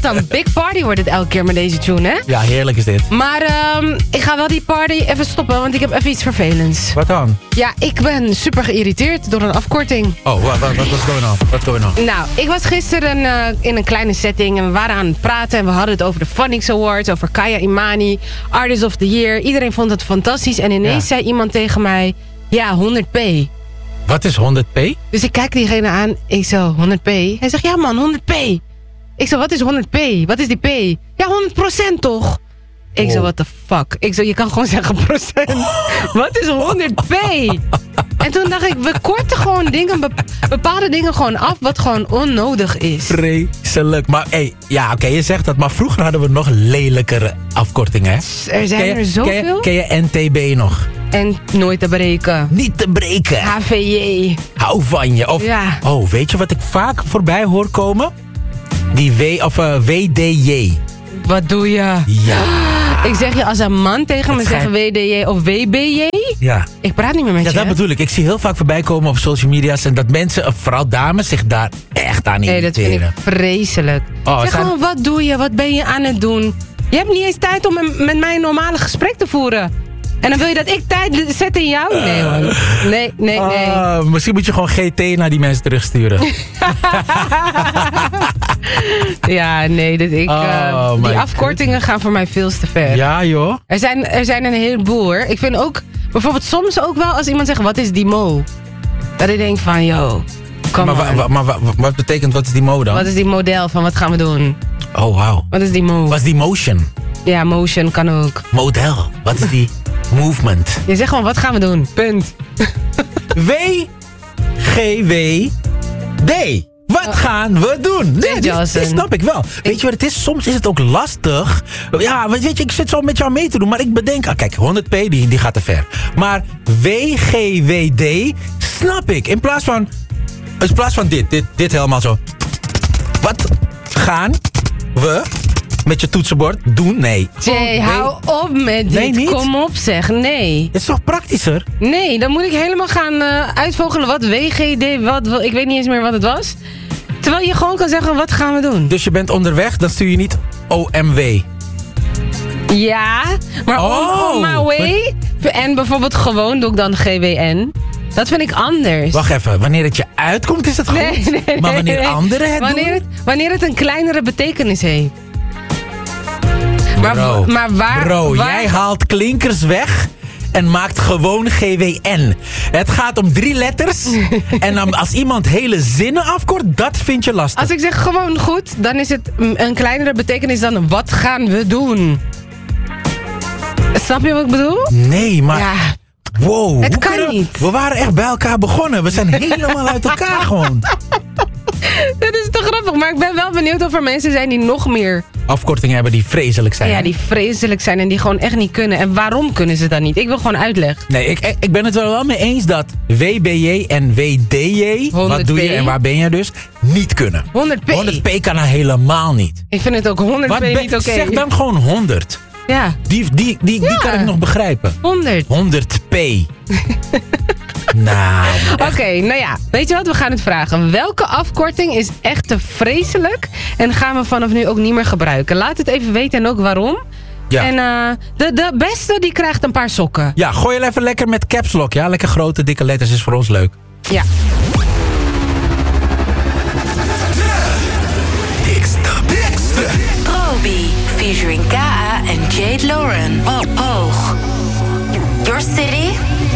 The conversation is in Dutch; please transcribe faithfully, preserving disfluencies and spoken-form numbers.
een big party wordt het elke keer met deze tune, hè? Ja, heerlijk is dit. Maar um, ik ga wel die party even stoppen, want ik heb even iets vervelends. Wat dan? Ja, ik ben super geïrriteerd door een afkorting. Oh, wat wat wat going on? Wat going on? Nou, ik was gisteren uh, in een kleine setting en we waren aan het praten en we hadden het over de Phonics Awards, over Kaya Imani, Artist of the Year. Iedereen vond het fantastisch en ineens ja. zei iemand tegen mij, ja, honderd p. Wat is honderd p? Dus ik kijk diegene aan, ik zo, honderd p? Hij zegt, ja man, honderd p. Ik zo, wat is honderd p? Wat is die p? Ja, honderd procent toch? Ik zo, what the fuck? Ik zo, je kan gewoon zeggen procent. Wat is honderd p? En toen dacht ik, we korten gewoon dingen, bepaalde dingen gewoon af wat gewoon onnodig is. Vreselijk. Maar hey, ja, oké, okay, je zegt dat, maar vroeger hadden we nog lelijkere afkortingen, hè? Er zijn ken je, er zoveel. Ken je, ken je N T B nog? En nooit te breken. Niet te breken. H V J. Hou van je. Of, ja. Oh, weet je wat ik vaak voorbij hoor komen? Die W, of uh, W D J. Wat doe je? Ja. Ik zeg je als een man tegen het me zegt W D J of W B J. Ja. Ik praat niet meer met ja, je. Ja, dat bedoel ik. Ik zie heel vaak voorbij komen op social media's en dat mensen, vooral dames, zich daar echt aan irriteren. Nee, dat vind ik vreselijk. Oh, zeg zijn... gewoon, wat doe je? Wat ben je aan het doen? Je hebt niet eens tijd om met mij een normale gesprek te voeren. En dan wil je dat ik tijd zet in jou? Nee, man. Nee, nee, nee. Uh, misschien moet je gewoon G T naar die mensen terugsturen. Ja, nee. Dit, ik, uh, oh, die afkortingen God. gaan voor mij veel te ver. Ja, joh. Er zijn, er zijn een heleboel, hoor. Ik vind ook, bijvoorbeeld soms ook wel als iemand zegt, wat is die mo? Dat ik denk van, yo, kom maar, maar. Maar, maar, maar wat betekent, wat is die mo dan? Wat is die model van, wat gaan we doen? Oh, wauw. Wat is die mo? Wat is die motion? Ja, motion kan ook. Model. Wat is die movement? Je zegt gewoon, wat gaan we doen? Punt. W G W D. Wat gaan we doen? Nee, dit, dit snap ik wel. Ik... Weet je wat het is? Soms is het ook lastig. Ja, weet je, ik zit zo met jou mee te doen. Maar ik bedenk, ah, kijk, honderd p, die, die gaat te ver. Maar W G W D, snap ik. In plaats van, in plaats van dit, dit, dit helemaal zo. Wat gaan we met je toetsenbord doen? Nee. Jay, hou op met dit. Nee, niet? Kom op zeg, nee. Het is toch praktischer? Nee, dan moet ik helemaal gaan uh, uitvogelen wat W G D, wat, wat, ik weet niet eens meer wat het was. Terwijl je gewoon kan zeggen, wat gaan we doen? Dus je bent onderweg, dan stuur je niet O M W. Ja, maar oh, on my way. Maar... En bijvoorbeeld gewoon doe ik dan G W N. Dat vind ik anders. Wacht even, wanneer het je uitkomt is het goed. Nee, nee, nee, maar wanneer nee. anderen het wanneer doen? Het, wanneer het een kleinere betekenis heeft. Bro, maar, maar waar, bro waar... jij haalt klinkers weg en maakt gewoon G W N. Het gaat om drie letters. En dan als iemand hele zinnen afkort, dat vind je lastig. Als ik zeg gewoon goed, dan is het een kleinere betekenis dan wat gaan we doen. Snap je wat ik bedoel? Nee, maar... Ja. Wow. Het kan kunnen... niet. We waren echt bij elkaar begonnen. We zijn helemaal uit elkaar gewoon. Dat is te grappig, maar ik ben wel benieuwd of er mensen zijn die nog meer... afkortingen hebben die vreselijk zijn. Ja, die vreselijk zijn en die gewoon echt niet kunnen. En waarom kunnen ze dat niet? Ik wil gewoon uitleg. Nee, ik, ik ben het er wel mee eens dat W B J en W D J, wat doe je en waar ben je dus, niet kunnen. honderd p. honderd p kan nou helemaal niet. Ik vind het ook honderd p niet oké. Okay. Zeg dan gewoon honderd. Ja. Die, die, die, ja. die kan ik nog begrijpen. honderd. honderd p. Nou, Oké, okay, nou ja. Weet je wat? We gaan het vragen. Welke afkorting is echt te vreselijk en gaan we vanaf nu ook niet meer gebruiken? Laat het even weten en ook waarom. Ja. En uh, de, de beste die krijgt een paar sokken. Ja, gooi je even lekker met caps lock. Ja, lekker grote, dikke letters is voor ons leuk. Ja. Probi, featuring K A en Jade Lauren. Oh, hoog. Your city,